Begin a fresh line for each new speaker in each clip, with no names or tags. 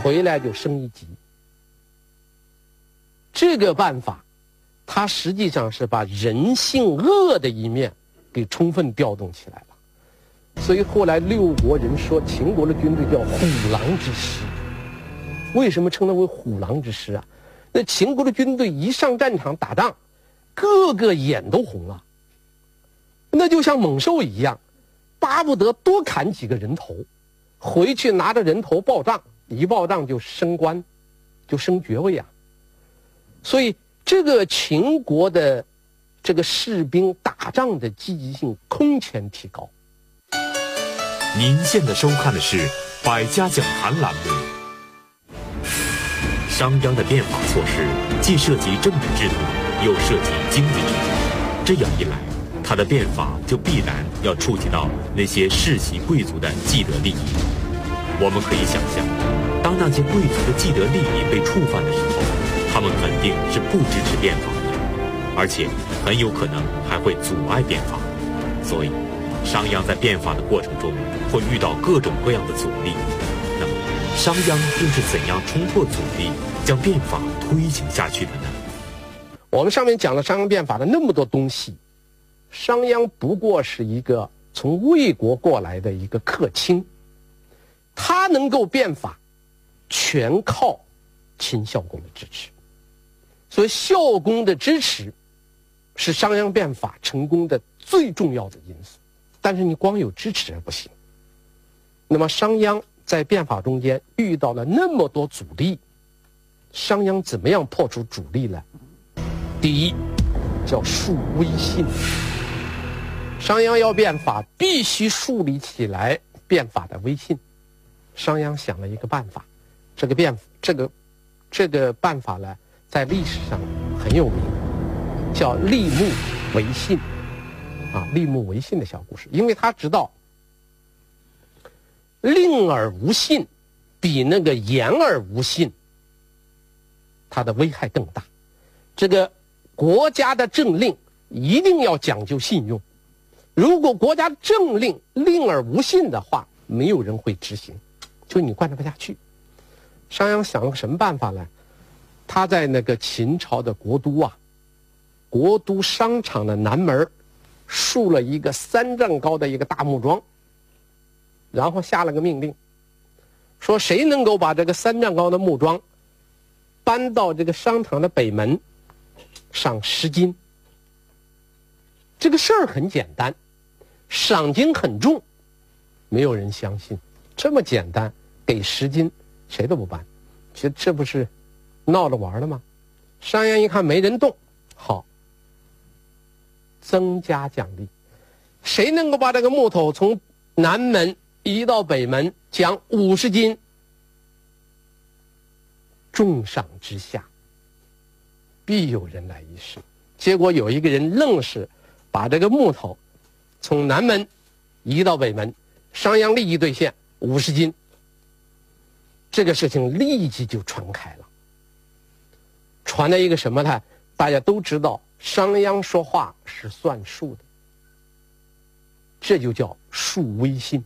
回来就升一级。这个办法，它实际上是把人性恶的一面给充分调动起来了。所以后来六国人说秦国的军队叫虎狼之师。为什么称它为虎狼之师啊？那秦国的军队一上战场打仗，个个眼都红了，那就像猛兽一样，巴不得多砍几个人头，回去拿着人头报账，一报账就升官，就升爵位啊。所以这个秦国的这个士兵打仗的积极性空前提高。
您现在收看的是《百家讲坛》栏目。商鞅的变法措施既涉及政治制度，又涉及经济制度，这样一来，他的变法就必然要触及到那些世袭贵族的既得利益。我们可以想象，当那些贵族的既得利益被触犯的时候，他们肯定是不支持变法的，而且很有可能还会阻碍变法。所以，商鞅在变法的过程中会遇到各种各样的阻力。那么，商鞅又是怎样冲破阻力，将变法推行下去的呢？
我们上面讲了商鞅变法的那么多东西，商鞅不过是一个从魏国过来的一个客卿，他能够变法，全靠秦孝公的支持。所以孝公的支持是商鞅变法成功的最重要的因素。但是你光有支持不行。那么商鞅在变法中间遇到了那么多阻力，商鞅怎么样破除阻力呢？第一，叫树威信。商鞅要变法，必须树立起来变法的威信。商鞅想了一个办法，这个办法呢，在历史上很有名，叫立木为信。立木为信的小故事。因为他知道令而无信比那个言而无信它的危害更大。这个国家的政令一定要讲究信用，如果国家政令令而无信的话，没有人会执行，就你惯着不下去。商鞅想了个什么办法呢？他在那个秦朝的国都商场的南门竖了一个3丈高的一个大木桩，然后下了个命令，说谁能够把这个3丈高的木桩搬到这个商场的北门，赏10斤。这个事儿很简单，赏金很重，没有人相信。这么简单，给10斤，谁都不搬。这不是闹着玩的吗？商鞅一看没人动，好，增加奖励，谁能够把这个木头从南门移到北门，奖50斤。重赏之下，必有人来一试。结果有一个人愣是把这个木头从南门移到北门，商鞅立即兑现50斤。这个事情立即就传开了，传了一个什么呢？大家都知道商鞅说话是算数的，这就叫树威信。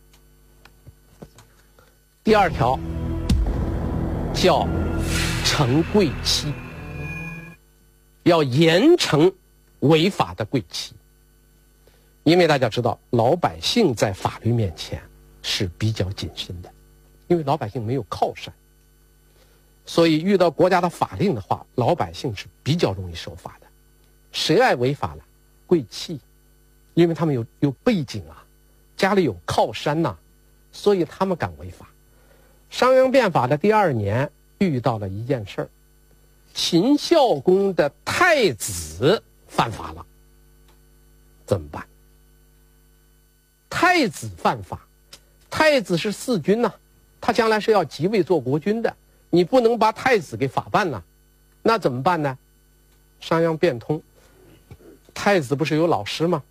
第二条叫惩贵戚，要严惩违法的贵戚。因为大家知道老百姓在法律面前是比较谨慎的，因为老百姓没有靠山，所以遇到国家的法令的话，老百姓是比较容易守法的。谁爱违法了？贵戚，因为他们有背景啊，家里有靠山呐，所以他们敢违法。商鞅变法的第2年遇到了一件事儿，秦孝公的太子犯法了，怎么办？太子犯法，太子是4军呐，他将来是要即位做国君的，你不能把太子给法办了，那怎么办呢？商鞅变通，太子不是有老师吗？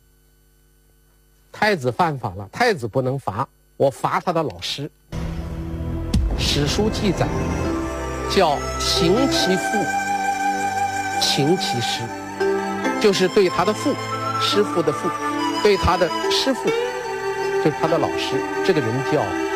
太子犯法了，太子不能罚，我罚他的老师。史书记载叫刑其父，擒其师，就是对他的父，师傅的父，对他的师傅，就是他的老师，这个人叫